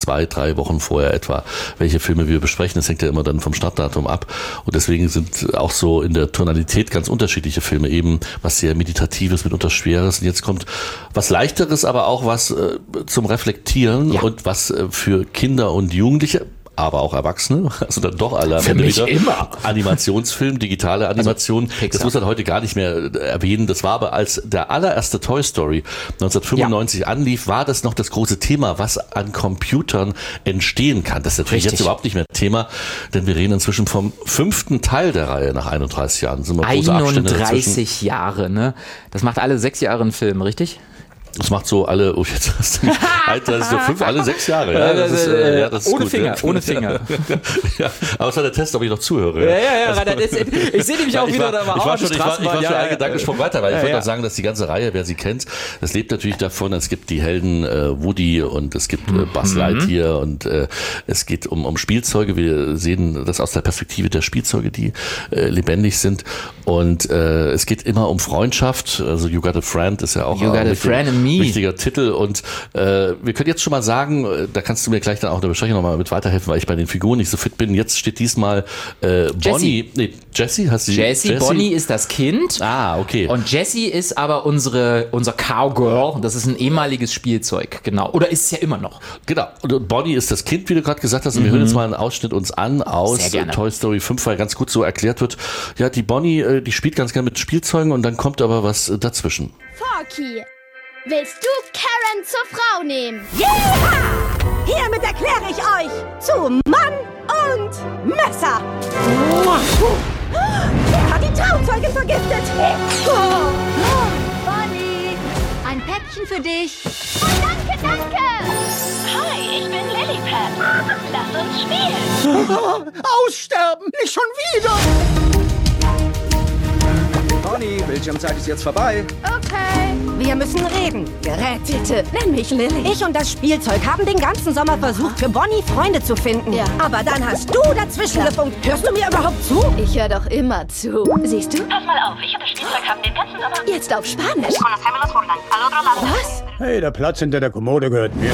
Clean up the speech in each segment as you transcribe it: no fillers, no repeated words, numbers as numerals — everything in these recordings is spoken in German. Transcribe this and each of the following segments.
2-3 Wochen vorher etwa, welche Filme wir besprechen. Das hängt ja immer dann vom Startdatum ab. Und deswegen sind auch so in der Tonalität ganz unterschiedliche Filme, eben was sehr Meditatives, mitunter Schweres. Und jetzt kommt was Leichteres, aber auch was zum Reflektieren und was für Kinder und Jugendliche, aber auch Erwachsene, also dann doch alle am Ende wieder. Immer. Animationsfilm, digitale Animation. Also das muss man heute gar nicht mehr erwähnen. Das war aber, als der allererste Toy Story 1995 anlief, war das noch das große Thema, was an Computern entstehen kann. Das ist natürlich jetzt überhaupt nicht mehr Thema, denn wir reden inzwischen vom 5. Teil der Reihe nach 31 Jahren. Sind wir große 31 Jahre, ne? Das macht alle 6 Jahre einen Film, richtig? Das macht so alle, jetzt hast du mich, das ist 5, alle 6 Jahre. Ja, das ist ohne gut, Finger, ohne Finger. Ja, aber es war der Test, ob ich noch zuhöre. Ich sehe nämlich auch wieder da mal Ich war schon einen Gedankensprung weiter, weil ich wollte auch sagen, dass die ganze Reihe, wer sie kennt, das lebt natürlich davon, es gibt die Helden Woody und es gibt Buzz Lightyear und es geht um Spielzeuge. Wir sehen das aus der Perspektive der Spielzeuge, die lebendig sind, und es geht immer um Freundschaft. Also You Got a Friend ist ja auch wichtiger Titel, und wir können jetzt schon mal sagen, da kannst du mir gleich dann auch in der Besprechung nochmal mit weiterhelfen, weil ich bei den Figuren nicht so fit bin. Jetzt steht diesmal Bonnie, Jessie, heißt sie? Jessie, Bonnie ist das Kind. Okay. Und Jessie ist aber unser Cowgirl, das ist ein ehemaliges Spielzeug, genau. Oder ist es ja immer noch. Genau, und Bonnie ist das Kind, wie du gerade gesagt hast, und wir hören jetzt mal einen Ausschnitt uns an aus Toy Story 5, weil ganz gut so erklärt wird, ja, die Bonnie, die spielt ganz gerne mit Spielzeugen, und dann kommt aber was dazwischen. Forky, willst du Karen zur Frau nehmen? Yeah! Hiermit erkläre ich euch zu Mann und Messer. Wer hat die Trauzeugin vergiftet? Bonnie, ein Päckchen für dich. Oh, danke, danke. Hi, ich bin Lilliput. Lass uns spielen. Aussterben, nicht schon wieder. Bonnie, Bildschirmzeit ist jetzt vorbei. Okay. Wir müssen reden. Gerätete, nenn mich Lilly. Ich und das Spielzeug haben den ganzen Sommer versucht, für Bonnie Freunde zu finden. Ja. Aber dann hast du dazwischen gefunkt. Hörst du mir überhaupt zu? Ich höre doch immer zu. Siehst du? Pass mal auf, ich und das Spielzeug haben den ganzen Sommer... Jetzt auf Spanisch. Was? Hey, der Platz hinter der Kommode gehört mir.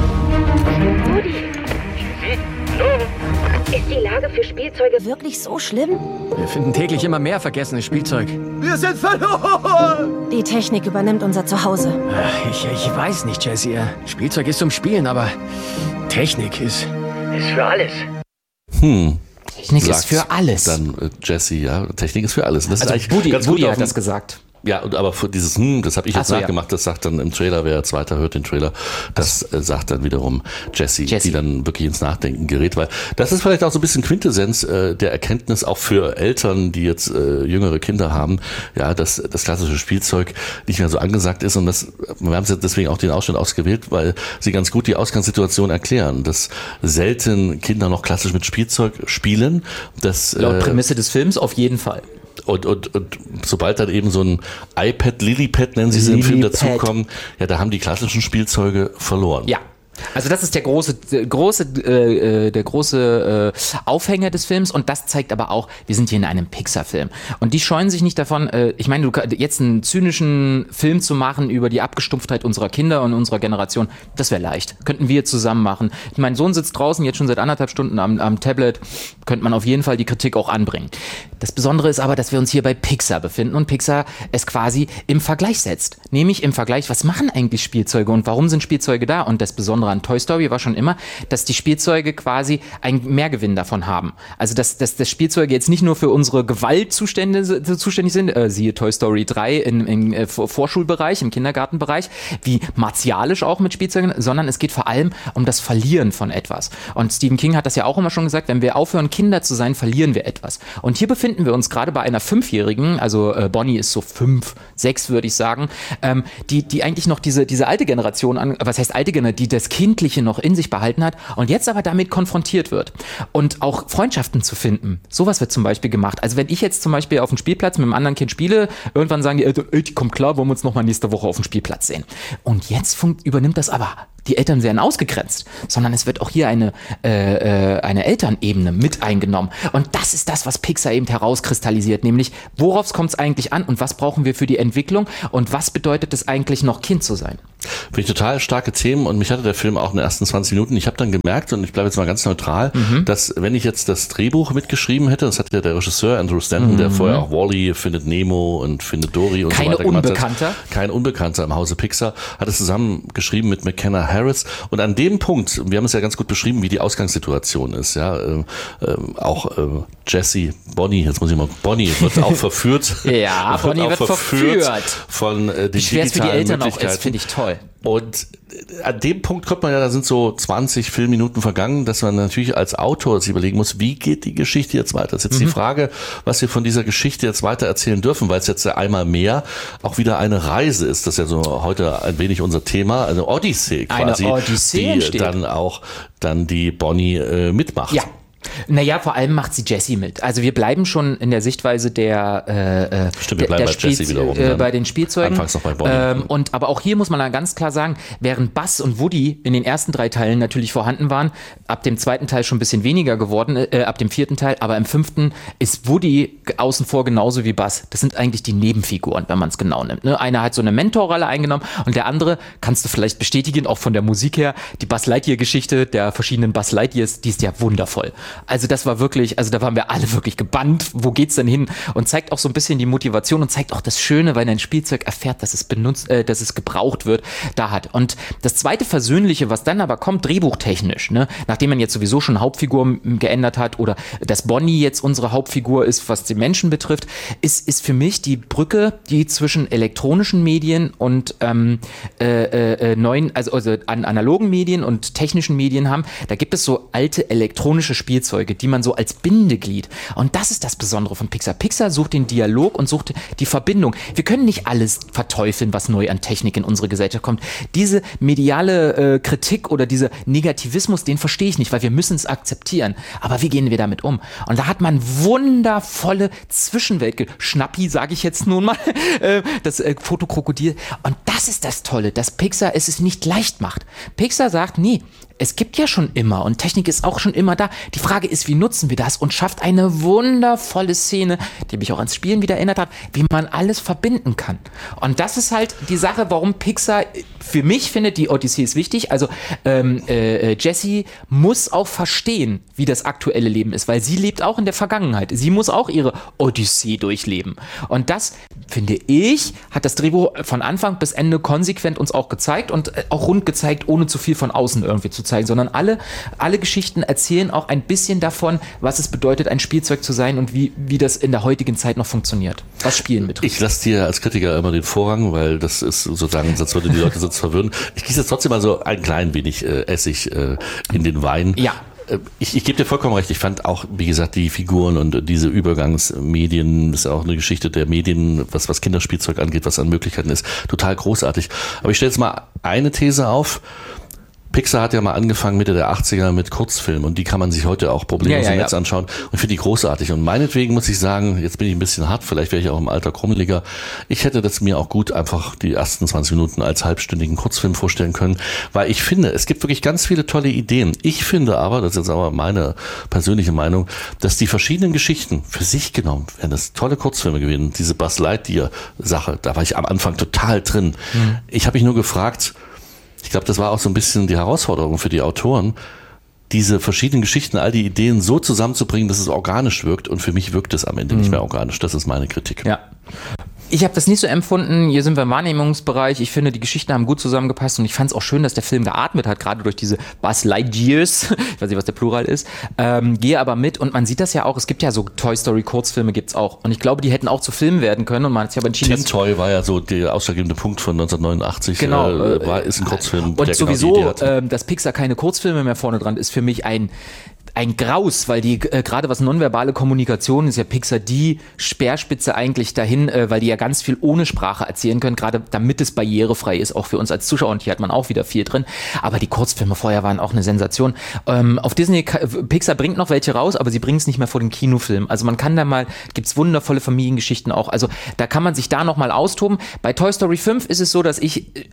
Ist die Lage für Spielzeuge wirklich so schlimm? Wir finden täglich immer mehr vergessenes Spielzeug. Wir sind verloren! Die Technik übernimmt unser Zuhause. Ich weiß nicht, Jessie. Spielzeug ist zum Spielen, aber Technik ist für alles. Technik ist für alles. Dann Jessie, ja, Technik ist für alles. Das also ist eigentlich ganz gut hat das gesagt. Ja, aber für dieses das habe ich jetzt nachgemacht, das sagt dann im Trailer, wer Zweiter hört den Trailer, das sagt dann wiederum Jessie, die dann wirklich ins Nachdenken gerät, weil das ist vielleicht auch so ein bisschen Quintessenz der Erkenntnis auch für Eltern, die jetzt jüngere Kinder haben, ja, dass das klassische Spielzeug nicht mehr so angesagt ist, und wir haben deswegen auch den Ausschnitt ausgewählt, weil sie ganz gut die Ausgangssituation erklären, dass selten Kinder noch klassisch mit Spielzeug spielen. Laut Prämisse des Films auf jeden Fall. Und sobald dann eben so ein iPad, Lilliput nennen sie es im Film, dazukommen, ja, da haben die klassischen Spielzeuge verloren. Ja. Also das ist der große Aufhänger des Films, und das zeigt aber auch, wir sind hier in einem Pixar-Film, und die scheuen sich nicht davon, ich meine, jetzt einen zynischen Film zu machen über die Abgestumpftheit unserer Kinder und unserer Generation, das wäre leicht, könnten wir zusammen machen. Mein Sohn sitzt draußen jetzt schon seit 1,5 Stunden am Tablet, könnte man auf jeden Fall die Kritik auch anbringen. Das Besondere ist aber, dass wir uns hier bei Pixar befinden und Pixar es quasi im Vergleich setzt, nämlich im Vergleich, was machen eigentlich Spielzeuge und warum sind Spielzeuge da, und das Besondere an Toy Story war schon immer, dass die Spielzeuge quasi einen Mehrgewinn davon haben. Also dass Spielzeuge jetzt nicht nur für unsere Gewalt zuständig sind, siehe Toy Story 3 im Vorschulbereich, im Kindergartenbereich, wie martialisch auch mit Spielzeugen, sondern es geht vor allem um das Verlieren von etwas. Und Stephen King hat das ja auch immer schon gesagt, wenn wir aufhören, Kinder zu sein, verlieren wir etwas. Und hier befinden wir uns gerade bei einer 5-Jährigen, also Bonnie ist so 5, 6 würde ich sagen, die eigentlich noch diese alte Generation, was heißt alte Generation, die das Kindliche noch in sich behalten hat und jetzt aber damit konfrontiert wird. Und auch Freundschaften zu finden. Sowas wird zum Beispiel gemacht. Also wenn ich jetzt zum Beispiel auf dem Spielplatz mit einem anderen Kind spiele, irgendwann sagen die Eltern, die kommt klar, wollen wir uns nochmal nächste Woche auf dem Spielplatz sehen. Und jetzt übernimmt das aber. Die Eltern werden ausgegrenzt, sondern es wird auch hier eine Elternebene mit eingenommen. Und das ist das, was Pixar eben herauskristallisiert, nämlich worauf kommt es eigentlich an und was brauchen wir für die Entwicklung und was bedeutet es eigentlich noch, Kind zu sein? Finde ich total starke Themen und mich hatte der Film auch in den ersten 20 Minuten. Ich habe dann gemerkt, und ich bleibe jetzt mal ganz neutral, dass wenn ich jetzt das Drehbuch mitgeschrieben hätte, das hat ja der Regisseur Andrew Stanton, der vorher auch Wall-E, Findet Nemo und Findet Dory und so weiter gemacht hat. Kein Unbekannter im Hause Pixar, hat es zusammen geschrieben mit McKenna Harris. Und an dem Punkt, wir haben es ja ganz gut beschrieben, wie die Ausgangssituation ist. Ja, auch Jessie, Bonnie, jetzt muss ich mal, Bonnie wird auch verführt. Ja, Bonnie wird verführt. Von den wie schwer es für die Eltern auch Möglichkeiten. ist, finde ich toll. Und an dem Punkt kommt man ja, da sind so 20 Filmminuten vergangen, dass man natürlich als Autor sich überlegen muss, wie geht die Geschichte jetzt weiter? Das ist jetzt die Frage, was wir von dieser Geschichte jetzt weiter erzählen dürfen, weil es jetzt einmal mehr auch wieder eine Reise ist. Das ist ja so heute ein wenig unser Thema, eine Odyssee quasi, die dann die Bonnie mitmacht. Ja. Naja, vor allem macht sie Jessie mit. Also wir bleiben schon in der Sichtweise der Stimmt, wir bleiben bei Jessie wiederum. Bei den Spielzeugen. Anfangs noch bei Bonnie. Aber auch hier muss man dann ganz klar sagen, während Buzz und Woody in den ersten 3 Teilen natürlich vorhanden waren, ab dem 2. Teil schon ein bisschen weniger geworden, ab dem 4. Teil, aber im 5. ist Woody außen vor genauso wie Buzz. Das sind eigentlich die Nebenfiguren, wenn man es genau nimmt. Ne? Einer hat so eine Mentorrolle eingenommen und der andere, kannst du vielleicht bestätigen, auch von der Musik her, die Buzz Lightyear-Geschichte der verschiedenen Buzz Lightyears, die ist ja wundervoll. Also das war wirklich, da waren wir alle wirklich gebannt, wo geht's denn hin? Und zeigt auch so ein bisschen die Motivation und zeigt auch das Schöne, weil ein Spielzeug erfährt, dass es dass es gebraucht wird, da hat. Und das zweite Versöhnliche, was dann aber kommt, drehbuchtechnisch, ne, nachdem man jetzt sowieso schon Hauptfigur geändert hat oder dass Bonnie jetzt unsere Hauptfigur ist, was die Menschen betrifft, ist für mich die Brücke, die zwischen elektronischen Medien und neuen, also an analogen Medien und technischen Medien haben. Da gibt es so alte elektronische Spielzeuge, die man so als Bindeglied. Und das ist das Besondere von Pixar. Pixar sucht den Dialog und sucht die Verbindung. Wir können nicht alles verteufeln, was neu an Technik in unsere Gesellschaft kommt. Diese mediale Kritik oder dieser Negativismus, den verstehe ich nicht, weil wir müssen es akzeptieren. Aber wie gehen wir damit um? Und da hat man wundervolle Zwischenwelt. Schnappi, sage ich jetzt nun mal, das Fotokrokodil. Und das ist das Tolle, dass Pixar es nicht leicht macht. Pixar sagt, nee, es gibt ja schon immer und Technik ist auch schon immer da. Die Frage ist, wie nutzen wir das und schafft eine wundervolle Szene, die mich auch ans Spielen wieder erinnert hat, wie man alles verbinden kann. Und das ist halt die Sache, warum Pixar für mich findet, die Odyssee ist wichtig. Also Jessie muss auch verstehen, wie das aktuelle Leben ist, weil sie lebt auch in der Vergangenheit. Sie muss auch ihre Odyssee durchleben. Und das, finde ich, hat das Drehbuch von Anfang bis Ende konsequent uns auch gezeigt und auch rund gezeigt, ohne zu viel von außen irgendwie zu zeigen, sondern alle Geschichten erzählen auch ein bisschen davon, was es bedeutet, ein Spielzeug zu sein und wie das in der heutigen Zeit noch funktioniert, was Spielen betrifft. Ich lasse dir als Kritiker immer den Vorrang, weil das ist sozusagen, sonst würde die Leute sonst verwirren. Ich gieße jetzt trotzdem mal so ein klein wenig Essig in den Wein. Ja. Ich gebe dir vollkommen recht. Ich fand auch, wie gesagt, die Figuren und diese Übergangsmedien, das ist auch eine Geschichte der Medien, was Kinderspielzeug angeht, was an Möglichkeiten ist, total großartig. Aber ich stelle jetzt mal eine These auf. Pixar hat ja mal angefangen Mitte der 80er mit Kurzfilmen und die kann man sich heute auch problemlos im Netz anschauen und ich finde die großartig. Und meinetwegen muss ich sagen, jetzt bin ich ein bisschen hart, vielleicht wäre ich auch im Alter krummeliger. Ich hätte das mir auch gut einfach die ersten 20 Minuten als halbstündigen Kurzfilm vorstellen können, weil ich finde, es gibt wirklich ganz viele tolle Ideen. Ich finde aber, das ist jetzt aber meine persönliche Meinung, dass die verschiedenen Geschichten für sich genommen, wären das tolle Kurzfilme gewesen. Diese Buzz Lightyear Sache, da war ich am Anfang total drin. Ich habe mich nur gefragt, ich glaube, das war auch so ein bisschen die Herausforderung für die Autoren, diese verschiedenen Geschichten, all die Ideen so zusammenzubringen, dass es organisch wirkt. Und für mich wirkt es am Ende nicht mehr organisch. Das ist meine Kritik. Ja. Ich habe das nicht so empfunden. Hier sind wir im Wahrnehmungsbereich. Ich finde, die Geschichten haben gut zusammengepasst und ich fand es auch schön, dass der Film geatmet hat, gerade durch diese Buzz Lightyears. Ich weiß nicht, was der Plural ist. Gehe aber mit und man sieht das ja auch. Es gibt ja so Toy Story Kurzfilme gibt's auch. Und ich glaube, die hätten auch zu Filmen werden können und man hat sich aber entschieden, Tin Toy war ja so der ausschlaggebende Punkt von 1989. Genau. Ist ein Kurzfilm. Und der sowieso, genau die Idee hat. dass Pixar keine Kurzfilme mehr vorne dran ist, für mich ein Graus, weil die gerade was nonverbale Kommunikation ist ja Pixar die Speerspitze eigentlich dahin, weil die ja ganz viel ohne Sprache erzählen können, gerade damit es barrierefrei ist, auch für uns als Zuschauer und hier hat man auch wieder viel drin, aber die Kurzfilme vorher waren auch eine Sensation. Auf Disney, Pixar bringt noch welche raus, aber sie bringen es nicht mehr vor den Kinofilm, also man kann da mal, gibt's wundervolle Familiengeschichten auch, also da kann man sich da noch mal austoben. Bei Toy Story 5 ist es so, dass ich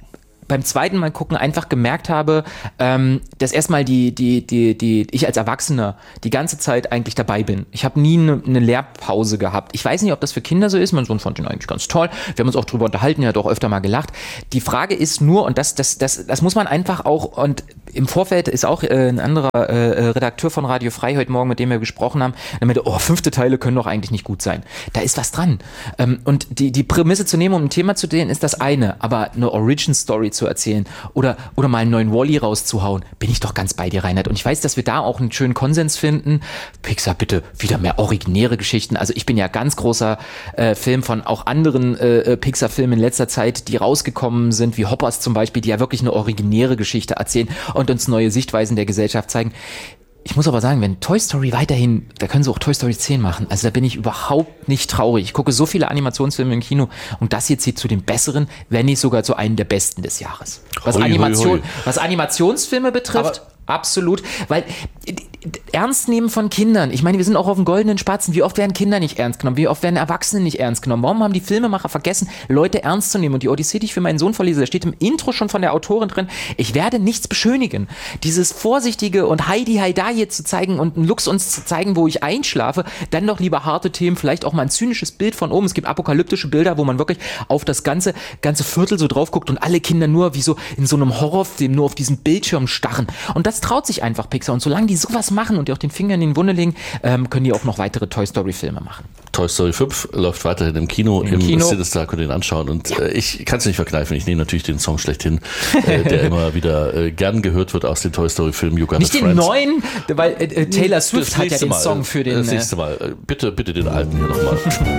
beim zweiten Mal gucken einfach gemerkt habe, dass erstmal ich als Erwachsener die ganze Zeit eigentlich dabei bin. Ich habe nie eine Lehrpause gehabt. Ich weiß nicht, ob das für Kinder so ist. Mein Sohn fand ihn eigentlich ganz toll. Wir haben uns auch drüber unterhalten, er hat auch öfter mal gelacht. Die Frage ist nur, und das muss man einfach auch, und im Vorfeld ist auch ein anderer Redakteur von Radio Frei heute Morgen, mit dem wir gesprochen haben, der meinte, 5. Teile können doch eigentlich nicht gut sein. Da ist was dran. Und die Prämisse zu nehmen, um ein Thema zu drehen, ist das eine. Aber eine Origin-Story zu erzählen oder mal einen neuen Wall-E rauszuhauen, bin ich doch ganz bei dir, Reinhard. Und ich weiß, dass wir da auch einen schönen Konsens finden. Pixar, bitte wieder mehr originäre Geschichten. Also ich bin ja ganz großer Film von auch anderen Pixar-Filmen in letzter Zeit, die rausgekommen sind, wie Hoppers zum Beispiel, die ja wirklich eine originäre Geschichte erzählen und uns neue Sichtweisen der Gesellschaft zeigen. Ich muss aber sagen, wenn Toy Story weiterhin, da können sie auch Toy Story 10 machen, also da bin ich überhaupt nicht traurig. Ich gucke so viele Animationsfilme im Kino und das hier zählt zu den besseren, wenn nicht sogar zu einem der besten des Jahres. Was Animationsfilme betrifft, absolut, weil ernst nehmen von Kindern, ich meine, wir sind auch auf dem goldenen Spatzen, wie oft werden Kinder nicht ernst genommen, wie oft werden Erwachsene nicht ernst genommen, warum haben die Filmemacher vergessen, Leute ernst zu nehmen? Und die Odyssee, die ich für meinen Sohn verlese, da steht im Intro schon von der Autorin drin, ich werde nichts beschönigen. Dieses vorsichtige und Heidi Haida hier zu zeigen und einen Lux uns zu zeigen, wo ich einschlafe, dann doch lieber harte Themen, vielleicht auch mal ein zynisches Bild von oben, es gibt apokalyptische Bilder, wo man wirklich auf das ganze Viertel so drauf guckt und alle Kinder nur wie so in so einem Horrorfilm nur auf diesen Bildschirm starren. Und das traut sich einfach Pixar. Und solange die sowas machen und die auch den Finger in den Wunde legen, können die auch noch weitere Toy Story Filme machen. Toy Story 5 läuft weiterhin im Kino. Im Sinister könnt ihr ihn anschauen. Und ich kann es nicht verkneifen. Ich nehme natürlich den Song schlechthin, der immer wieder gern gehört wird aus den Toy Story Filmen. Nicht den neuen, weil Taylor Swift hat ja den Song für den... Das nächste Mal. Bitte den alten hier nochmal.